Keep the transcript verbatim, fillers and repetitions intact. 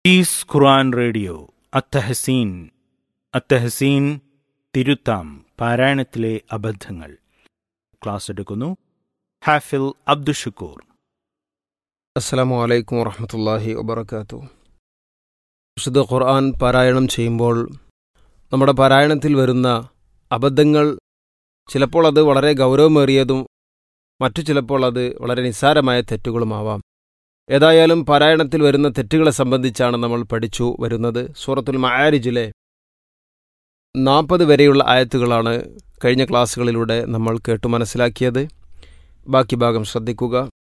Is Quran radio അത്തഹസീൻ അത്തഹസീൻ തിരുത്താം പാരായണത്തിലെ അബദ്ധങ്ങൾ. Class എടുക്കുന്നു ഹാഫിൽ അബ്ദുഷുക്കൂർ. അസ്സലാമു അലൈക്കും വറഹ്മത്തുള്ളാഹി വബറകാതുഹു. വിശുദ്ധ ഖുർആൻ പാരായണം ചെയ്യുമ്പോൾ നമ്മുടെ പാരായണത്തിൽ വരുന്ന അബദ്ധങ്ങൾ ചിലപ്പോൾ അത് വളരെ ഗൗരവമേറിയതും മറ്റു ചിലപ്പോൾ അത് വളരെ നിസ്സാരമായ തെറ്റുകളുമാവാം. ഏതായാലും പാരായണത്തിൽ വരുന്ന തെറ്റുകളെ സംബന്ധിച്ചാണ് നമ്മൾ പഠിച്ചു വരുന്നത്. സൂറത്തുൽ മആരിജിലെ നാൽപ്പത് വരെയുള്ള ആയത്തുകളാണ് കഴിഞ്ഞ ക്ലാസ്സുകളിലൂടെ നമ്മൾ കേട്ടു മനസ്സിലാക്കിയത്. ബാക്കി ഭാഗം ശ്രദ്ധിക്കുക.